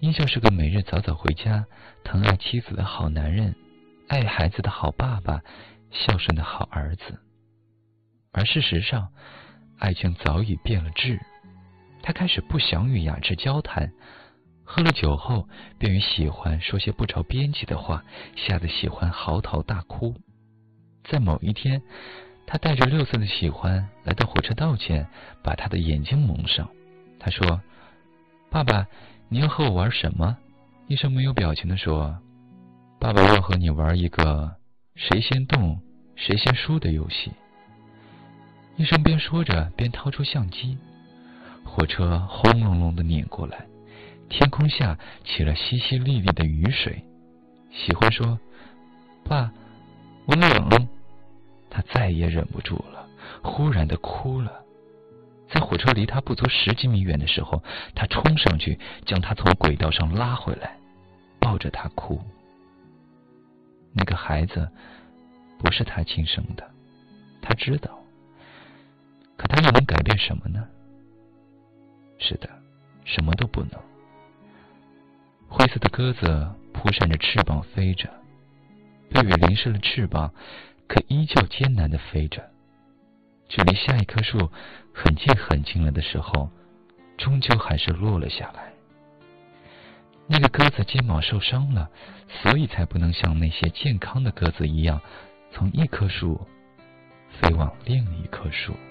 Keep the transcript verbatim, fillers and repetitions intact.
依旧是个每日早早回家、疼爱妻子的好男人，爱孩子的好爸爸，孝顺的好儿子。而事实上，爱情早已变了质，他开始不想与雅致交谈，喝了酒后便与喜欢说些不着边际的话，吓得喜欢嚎啕大哭。在某一天，他带着六岁的喜欢来到火车道前，把他的眼睛蒙上。他说：爸爸，你要和我玩什么？医生没有表情地说：爸爸要和你玩一个谁先动谁先输的游戏。医生边说着边掏出相机，火车轰隆隆地碾过来，天空下起了淅淅沥沥的雨水。喜欢说：爸，我冷。他再也忍不住了，忽然地哭了。在火车离他不足十几米远的时候，他冲上去将他从轨道上拉回来，抱着他哭。那个孩子不是他亲生的，他知道，可他又能改变什么呢？是的，什么都不能。灰色的鸽子扑扇着翅膀飞着，被雨淋湿了翅膀，可依旧艰难地飞着。距离下一棵树很近很近了的时候，终究还是落了下来。那个鸽子肩膀受伤了，所以才不能像那些健康的鸽子一样，从一棵树飞往另一棵树。